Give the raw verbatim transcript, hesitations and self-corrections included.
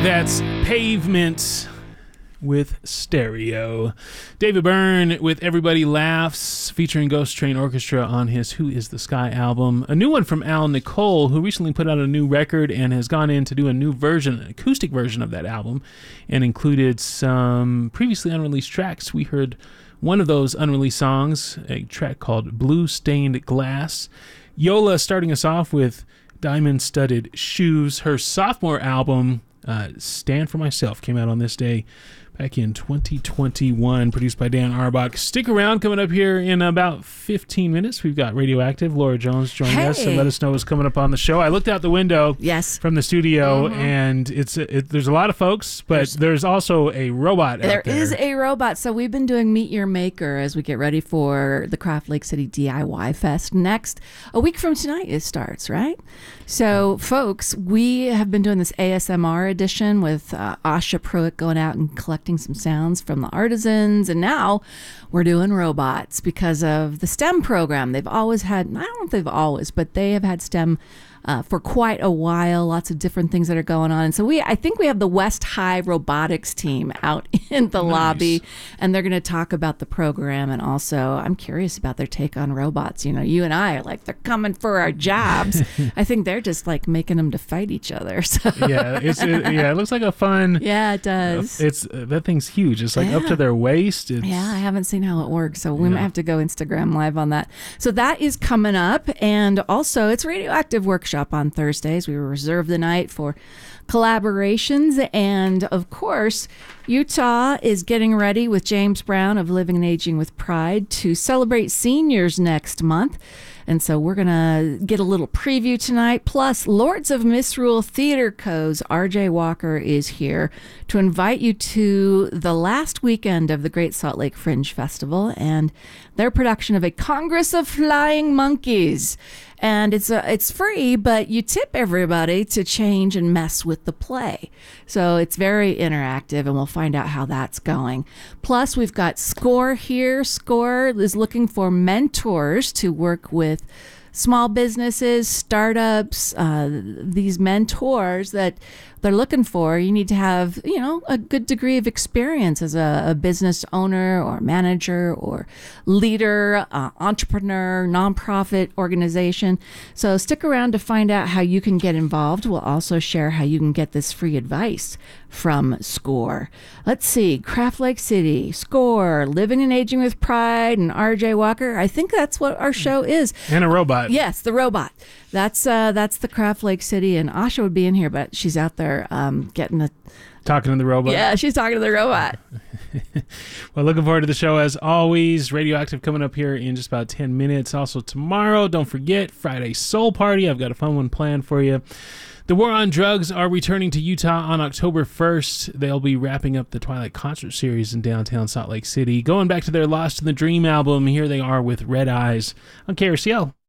That's Pavement with Stereo. David Byrne with Everybody Laughs, featuring Ghost Train Orchestra on his Who Is the Sky album. A new one from Al Nicole, who recently put out a new record and has gone in to do a new version, an acoustic version of that album, and included some previously unreleased tracks. We heard one of those unreleased songs, a track called Blue Stained Glass. Yola starting us off with Diamond-Studded Shoes. Her sophomore album, uh, Stand For Myself, came out on this day back in twenty twenty-one, produced by Dan Arbach. Stick around. Coming up here in about fifteen minutes, we've got Radioactive. Laura Jones joining hey. us to let us know what's coming up on the show. I looked out the window yes. from the studio, mm-hmm. and it's it, there's a lot of folks, but there's, there's also a robot there out there. There is a robot. So we've been doing Meet Your Maker as we get ready for the Craft Lake City D I Y Fest next. A week from tonight it starts, right? So, folks, we have been doing this A S M R edition with uh, Asha Pruitt going out and collecting some sounds from the artisans. And now we're doing robots because of the STEM program. They've always had, I don't know if they've always, but they have had STEM Uh, for quite a while, lots of different things that are going on. And so we, I think we have the West High robotics team out in the nice. lobby, and they're going to talk about the program. And also, I'm curious about their take on robots. You know, you and I are like, they're coming for our jobs. I think they're just like making them to fight each other. So. Yeah, it's it, yeah, it looks like a fun. Yeah, it does. Uh, it's uh, that thing's huge. It's like yeah. up to their waist. It's, yeah, I haven't seen how it works, so we yeah. might have to go Instagram live on that. So that is coming up, and also it's Radioactive Workshop on Thursdays. We reserve the night for collaborations, and of course Utah is getting ready with James Brown of Living and Aging with Pride to celebrate seniors next month. And so we're going to get a little preview tonight. Plus, Lords of Misrule Theater Co's R J Walker is here to invite you to the last weekend of the Great Salt Lake Fringe Festival and their production of A Congress of Flying Monkeys. And it's a, it's free, but you tip everybody to change and mess with the play. So it's very interactive, and we'll find out how that's going. Plus, we've got SCORE here. SCORE is looking for mentors to work with small businesses, startups, uh, these mentors that they're looking for. You need to have, you know, a good degree of experience as a, a business owner or manager or leader, uh, entrepreneur, nonprofit organization. So stick around to find out how you can get involved. We'll also share how you can get this free advice from SCORE. Let's see, Craft Lake City, SCORE, Living and Aging with Pride, and R J Walker. I think that's what our show is. And a robot. Yes, the robot. That's uh, that's the Craft Lake City, and Asha would be in here, but she's out there um, getting the... Talking to the robot. Yeah, she's talking to the robot. Well, looking forward to the show as always. Radioactive coming up here in just about ten minutes. Also tomorrow, don't forget, Friday Soul Party. I've got a fun one planned for you. The War on Drugs are returning to Utah on October first. They'll be wrapping up the Twilight concert series in downtown Salt Lake City. Going back to their Lost in the Dream album, here they are with Red Eyes on K R C L.